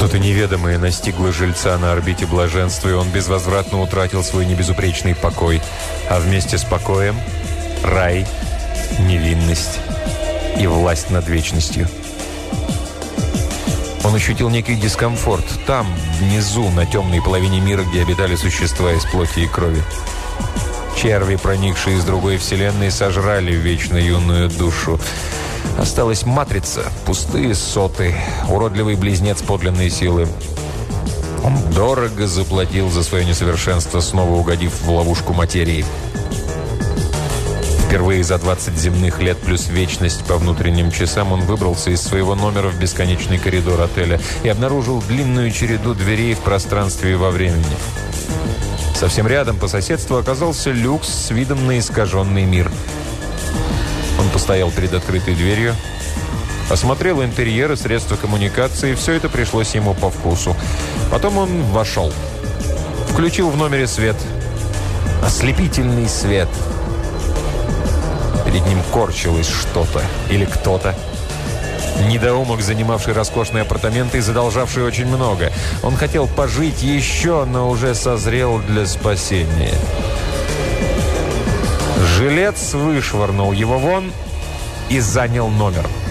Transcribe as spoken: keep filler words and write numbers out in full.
Что-то неведомое настигло жильца на орбите блаженства, и он безвозвратно утратил свой небезупречный покой. А вместе с покоем – рай, невинность и власть над вечностью. Он ощутил некий дискомфорт там, внизу, на темной половине мира, где обитали существа из плоти и крови. Черви, проникшие из другой вселенной, сожрали вечно юную душу. Осталась матрица, пустые соты, уродливый близнец подлинной силы. Он дорого заплатил за свое несовершенство, снова угодив в ловушку материи. Впервые за двадцать земных лет плюс вечность по внутренним часам он выбрался из своего номера в бесконечный коридор отеля и обнаружил длинную череду дверей в пространстве и во времени. Совсем рядом по соседству оказался люкс с видом на искаженный мир. Он постоял перед открытой дверью, осмотрел интерьер и средства коммуникации, все это пришлось ему по вкусу. Потом он вошел. Включил в номере свет. Ослепительный свет. Перед ним корчилось что-то или кто-то. Недоумок, занимавший роскошные апартаменты и задолжавший очень много. Он хотел пожить еще, но уже созрел для спасения. Жилец вышвырнул его вон и занял номер.